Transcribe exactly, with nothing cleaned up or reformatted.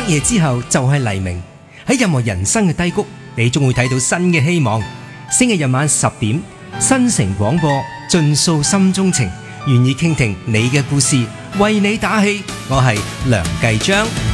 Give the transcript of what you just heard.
夜之後就係黎明，喺任何人生嘅低谷，你終會睇到新嘅希望。星期日晚十點，新城廣播，盡訴心中情，願意傾聽你嘅故事，為你打氣。我係梁繼章。